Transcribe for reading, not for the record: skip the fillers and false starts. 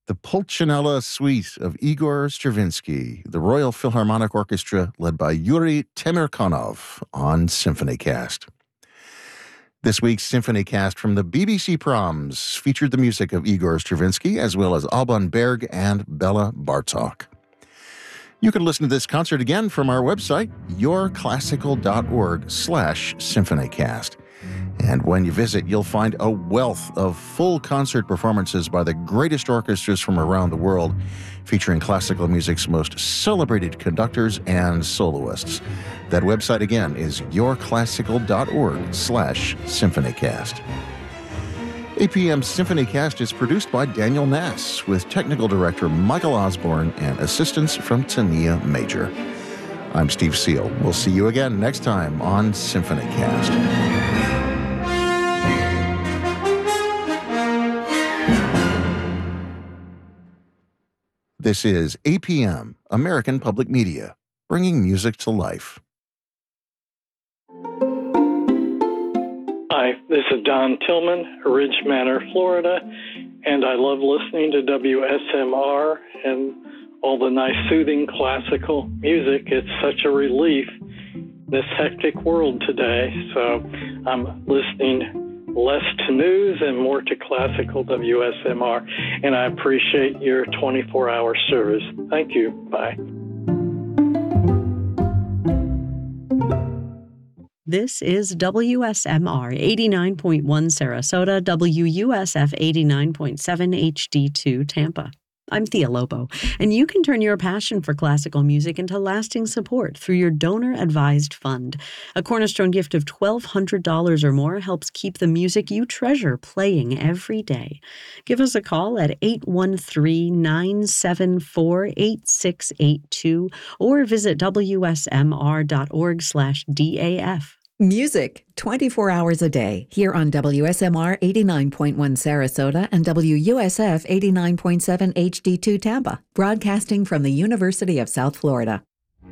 The Pulcinella Suite of Igor Stravinsky, the Royal Philharmonic Orchestra led by Yuri Temirkanov on SymphonyCast. This week's SymphonyCast from the BBC Proms featured the music of Igor Stravinsky as well as Alban Berg and Bela Bartok. You can listen to this concert again from our website, yourclassical.org/symphonycast. And when you visit, you'll find a wealth of full concert performances by the greatest orchestras from around the world, featuring classical music's most celebrated conductors and soloists. That website again is yourclassical.org/symphonycast. APM SymphonyCast is produced by Daniel Nass, with technical director Michael Osborne and assistance from Tania Major. I'm Steve Seal. We'll see you again next time on SymphonyCast. This is APM, American Public Media, bringing music to life. Hi, this is Don Tillman, Ridge Manor, Florida, and I love listening to WSMR and all the nice soothing classical music. It's such a relief in this hectic world today, so I'm listening less to news and more to classical WSMR, and I appreciate your 24-hour service. Thank you. Bye. This is WSMR 89.1 Sarasota, WUSF 89.7 HD2 Tampa. I'm Thea Lobo, and you can turn your passion for classical music into lasting support through your donor-advised fund. A Cornerstone gift of $1,200 or more helps keep the music you treasure playing every day. Give us a call at 813-974-8682 or visit wsmr.org/DAF. Music 24 hours a day here on WSMR 89.1 Sarasota and WUSF 89.7 HD2 Tampa, broadcasting from the University of South Florida.